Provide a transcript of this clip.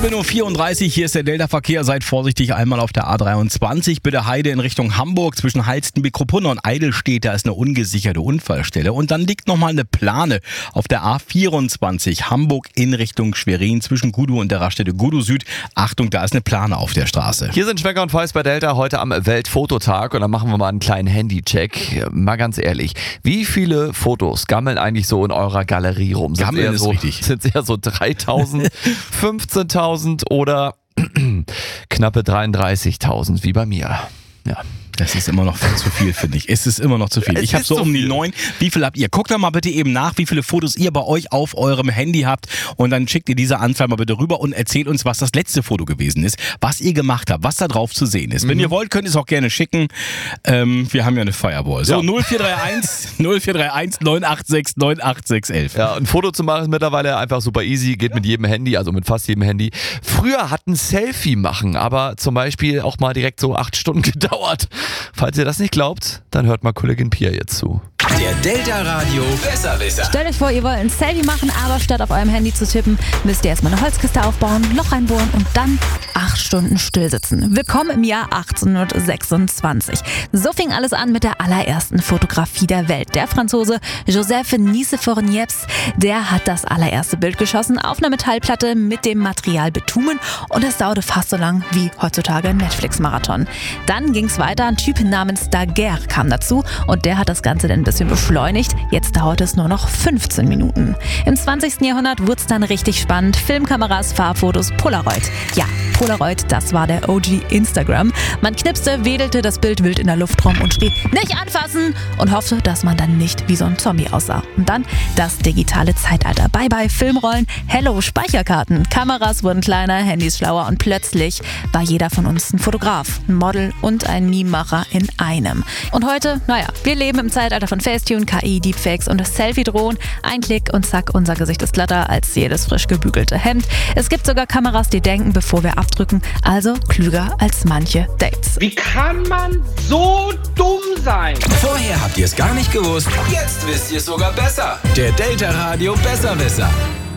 7.34 Uhr, hier ist der Delta-Verkehr. Seid vorsichtig, einmal auf der A23, bitte Heide in Richtung Hamburg. Zwischen Halstenbek-Kruppuna und Eidelstedt, da ist eine ungesicherte Unfallstelle. Und dann liegt nochmal eine Plane auf der A24, Hamburg in Richtung Schwerin, zwischen Gudu und der Raststätte Gudu Süd. Achtung, da ist eine Plane auf der Straße. Hier sind Schmecker und Feiß bei Delta heute am Weltfototag und dann machen wir mal einen kleinen Handycheck. Mal ganz ehrlich, wie viele Fotos gammeln eigentlich so in eurer Galerie rum? Gammeln ist richtig. Sind es eher so 3.000, 15.000 oder knappe 33.000 wie bei mir? Ja. Das ist immer noch zu viel, finde ich. Es ist immer noch zu viel. Ich habe so um die 9. Wie viel habt ihr? Guckt doch mal bitte eben nach, wie viele Fotos ihr bei euch auf eurem Handy habt. Und dann schickt ihr diese Anzahl mal bitte rüber und erzählt uns, was das letzte Foto gewesen ist, was ihr gemacht habt, was da drauf zu sehen ist. Wenn ihr wollt, könnt ihr es auch gerne schicken. Wir haben ja eine Firewall. So, ja. 0431 986 98611. Ja, ein Foto zu machen ist mittlerweile einfach super easy. Geht mit jedem Handy, also mit fast jedem Handy. Früher hat ein Selfie machen, aber zum Beispiel auch mal direkt so 8 Stunden gedauert. Falls ihr das nicht glaubt, dann hört mal Kollegin Pia jetzt zu. Der Delta Radio Besserwisser. Stellt euch vor, ihr wollt ein Selfie machen, aber statt auf eurem Handy zu tippen, müsst ihr erstmal eine Holzkiste aufbauen, Loch reinbohren und dann 8 Stunden stillsitzen. Willkommen im Jahr 1826. So fing alles an mit der allerersten Fotografie der Welt. Der Franzose Joseph Nicephore Niepce, der hat das allererste Bild geschossen auf einer Metallplatte mit dem Material Bitumen und das dauerte fast so lang wie heutzutage ein Netflix-Marathon. Dann ging es weiter, ein Typ namens Daguerre kam dazu und der hat das Ganze dann ein bisschen beschleunigt. Jetzt dauert es nur noch 15 Minuten. Im 20. Jahrhundert wurde es dann richtig spannend. Filmkameras, Farbfotos, Polaroid. Ja, Polaroid, das war der OG Instagram. Man knipste, wedelte das Bild wild in der Luft rum und schrie, nicht anfassen und hoffte, dass man dann nicht wie so ein Zombie aussah. Und dann das digitale Zeitalter. Bye bye Filmrollen, hello Speicherkarten. Kameras wurden kleiner, Handys schlauer und plötzlich war jeder von uns ein Fotograf, ein Model und ein Meme-Macher in einem. Und heute, wir leben im Zeitalter von Facetune, KI, Deepfakes und Selfie-Drohnen. Ein Klick und zack, unser Gesicht ist glatter als jedes frisch gebügelte Hemd. Es gibt sogar Kameras, die denken, bevor wir abdrücken, also klüger als manche Dates. Wie kann man so dumm sein? Vorher habt ihr es gar nicht gewusst, jetzt wisst ihr es sogar besser. Der Delta Radio Besserwisser.